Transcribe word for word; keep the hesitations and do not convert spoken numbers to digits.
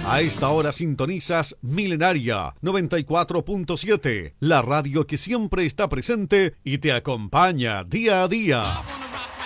A esta hora sintonizas Milenaria noventa y cuatro punto siete, la radio que siempre está presente y te acompaña día a día.